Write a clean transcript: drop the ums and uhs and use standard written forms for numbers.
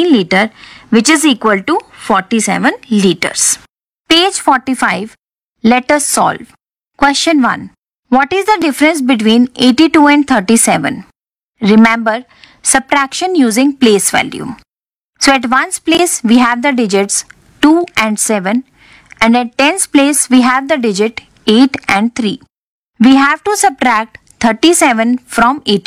16 liter, which is equal to 47 liters. Page 45. Let us solve. Question 1. What is the difference between 82 and 37? Remember, subtraction using place value. So at ones place we have the digits 2 and 7, and at tens place we have the digit 8 and 3. We have to subtract 37 from 82.